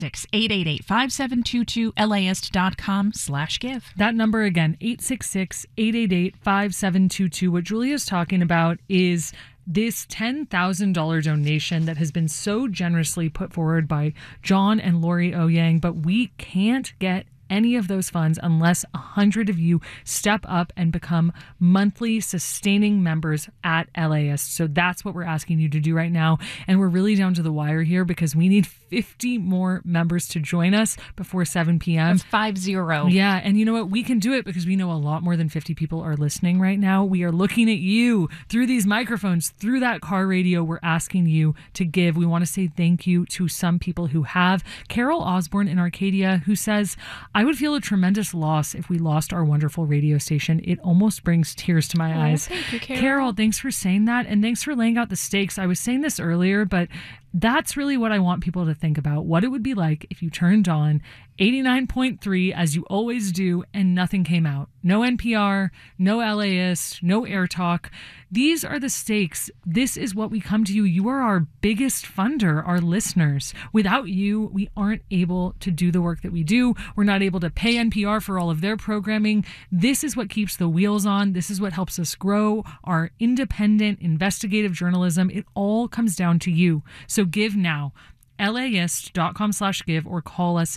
888-5722, LAist.com/give. That number again, 866-888-5722. What Julia's talking about is this $10,000 donation that has been so generously put forward by John and Lori Oyang, but we can't get any of those funds unless 100 of you step up and become monthly sustaining members at LAist. So that's what we're asking you to do right now. And we're really down to the wire here because we need 50 more members to join us before 7 p.m. That's 50. Yeah. And you know what? We can do it because we know a lot more than 50 people are listening right now. We are looking at you through these microphones, through that car radio. We're asking you to give. We want to say thank you to some people who have. Carol Osborne in Arcadia, who says, I would feel a tremendous loss if we lost our wonderful radio station. It almost brings tears to my eyes. Thank you, Carol. Carol, thanks for saying that. And thanks for laying out the stakes. I was saying this earlier, but that's really what I want people to think about. What it would be like if you turned on 89.3 as you always do and nothing came out. No NPR, no LAist, no Air Talk. These are the stakes. This is what we come to you. You are our biggest funder, our listeners. Without you, we aren't able to do the work that we do. We're not able to pay NPR for all of their programming. This is what keeps the wheels on. This is what helps us grow our independent investigative journalism. It all comes down to you. So give now. LAist.com/give or call us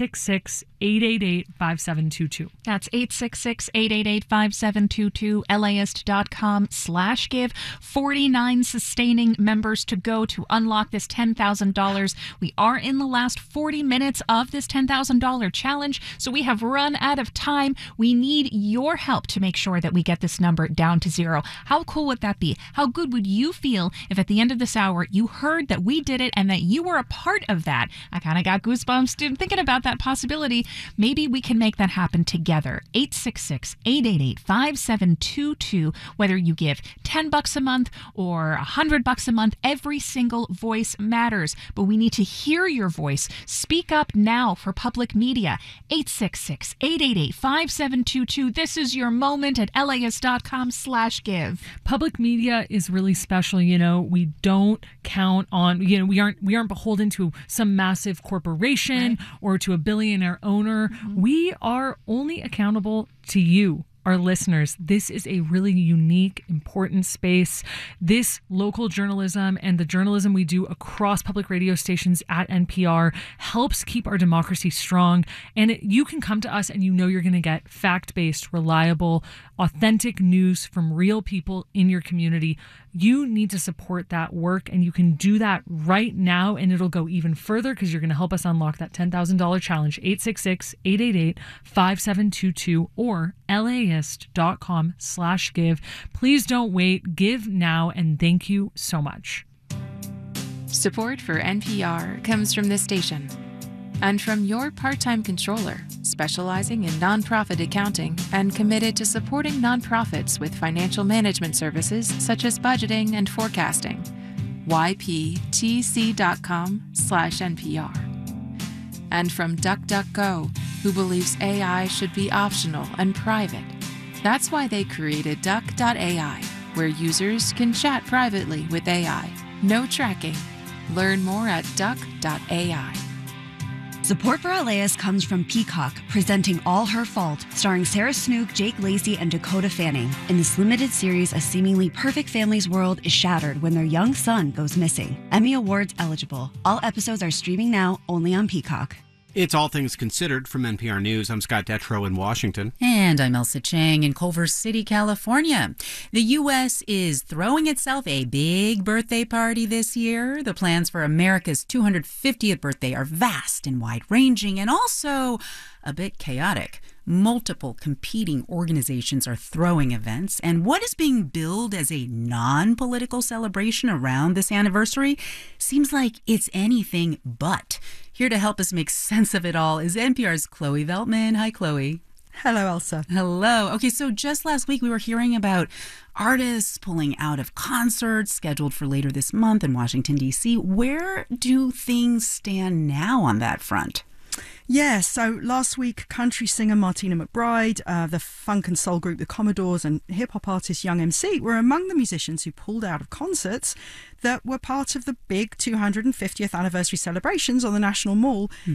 866-888-5722. That's 866-888-5722, LAist.com/give. 49 sustaining members to go to unlock this $10,000. We are in the last 40 minutes of this $10,000 challenge, so we have run out of time. We need your help to make sure that we get this number down to zero. How cool would that be? How good would you feel if at the end of this hour you heard that we did it and that you were a part of that? I kind of got goosebumps thinking about that possibility. Maybe we can make that happen together. 866-888-5722. Whether you give $10 a month or $100 a month, every single voice matters. But we need to hear your voice. Speak up now for public media. 866-888-5722. This is your moment at LAist.com/give. Public media is really special. You know, we don't count on, we aren't beholden to some massive corporation or to a billionaire owner. We are only accountable to you, our listeners. This is a really unique, important space. This local journalism and the journalism we do across public radio stations at NPR helps keep our democracy strong. And you can come to us and you know you're going to get fact-based, reliable, authentic news from real people in your community. You need to support that work, and you can do that right now, and it'll go even further because you're going to help us unlock that $10,000 challenge. 866-888-5722 or LAist.com/give. Please don't wait. Give now, and thank you so much. Support for NPR comes from this station and from your part-time controller, specializing in nonprofit accounting and committed to supporting nonprofits with financial management services such as budgeting and forecasting. yptc.com/NPR. And from DuckDuckGo, who believes AI should be optional and private. That's why they created Duck.ai, where users can chat privately with AI. No tracking. Learn more at Duck.ai. Support for LAist comes from Peacock, presenting All Her Fault, starring Sarah Snook, Jake Lacy, and Dakota Fanning. In this limited series, a seemingly perfect family's world is shattered when their young son goes missing. Emmy Awards eligible. All episodes are streaming now, only on Peacock. It's All Things Considered from NPR News. I'm Scott Detrow in Washington. And I'm Elsa Chang in Culver City, California. The U.S. is throwing itself a big birthday party this year. The plans for America's 250th birthday are vast and wide-ranging and also a bit chaotic. Multiple competing organizations are throwing events, and what is being billed as a non-political celebration around this anniversary seems like it's anything but. Here to help us make sense of it all is NPR's Chloe Veltman. Hi, Chloe. Hello, Elsa. Hello. Okay, so just last week we were hearing about artists pulling out of concerts scheduled for later this month in Washington, D.C. Where do things stand now on that front? Yeah, so last week, country singer Martina McBride, the funk and soul group The Commodores, and hip-hop artist Young MC were among the musicians who pulled out of concerts that were part of the big 250th anniversary celebrations on the National Mall